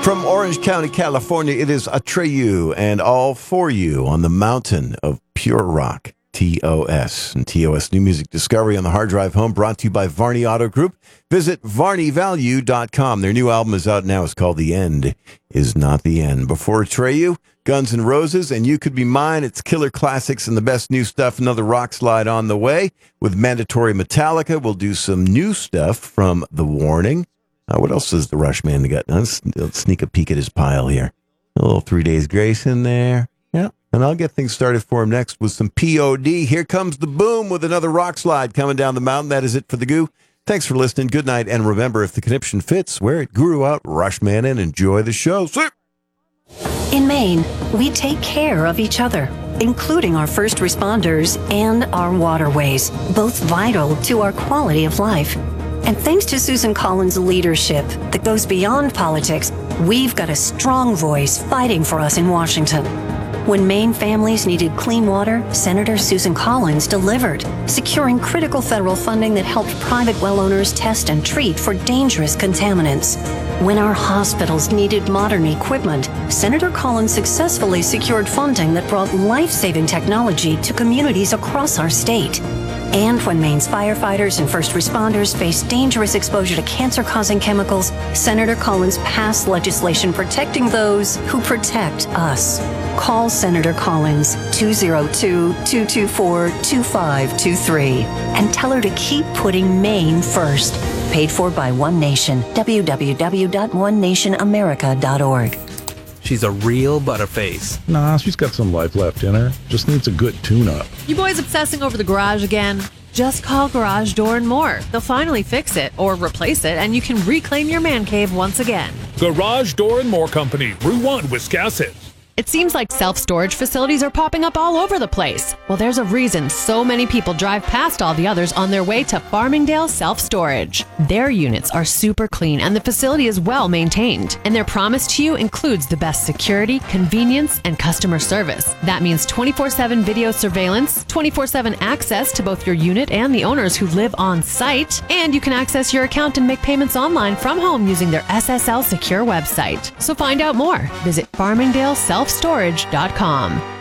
From Orange County, California, it is Atreyu and All For You on the mountain of pure rock, TOS. And TOS New Music Discovery on the hard drive home, brought to you by Varney Auto Group. Visit VarneyValue.com. Their new album is out now. It's called The End Is Not the End. Before Atreyu, Guns N' Roses, and You Could Be Mine. It's killer classics and the best new stuff. Another rock slide on the way with Mandatory Metallica. We'll do some new stuff from The Warning. What else has the Rush Man got? Let's sneak a peek at his pile here. A little 3 Days Grace in there. Yeah. And I'll get things started for him next with some POD. Here comes the boom with another rock slide coming down the mountain. That is it for the Goo. Thanks for listening. Good night. And remember, if the conniption fits, wear it, guru out, Rush Man in. Enjoy the show. Sir. In Maine, we take care of each other, including our first responders and our waterways, both vital to our quality of life. And thanks to Susan Collins' leadership that goes beyond politics, we've got a strong voice fighting for us in Washington. When Maine families needed clean water, Senator Susan Collins delivered, securing critical federal funding that helped private well owners test and treat for dangerous contaminants. When our hospitals needed modern equipment, Senator Collins successfully secured funding that brought life-saving technology to communities across our state. And when Maine's firefighters and first responders face dangerous exposure to cancer-causing chemicals, Senator Collins passed legislation protecting those who protect us. Call Senator Collins 202-224-2523 and tell her to keep putting Maine first. Paid for by One Nation. www.onenationamerica.org. She's a real butterface. Nah, she's got some life left in her. Just needs a good tune-up. You boys obsessing over the garage again? Just call Garage Door & More. They'll finally fix it or replace it, and you can reclaim your man cave once again. Garage Door & More Company, Route 1, Wiscasset. It seems like self-storage facilities are popping up all over the place. Well, there's a reason so many people drive past all the others on their way to Farmingdale Self-Storage. Their units are super clean and the facility is well maintained. And their promise to you includes the best security, convenience, and customer service. That means 24/7 video surveillance, 24/7 access to both your unit and the owners who live on site, and you can access your account and make payments online from home using their SSL secure website. So find out more. Visit FarmingdaleSelfStorage.com.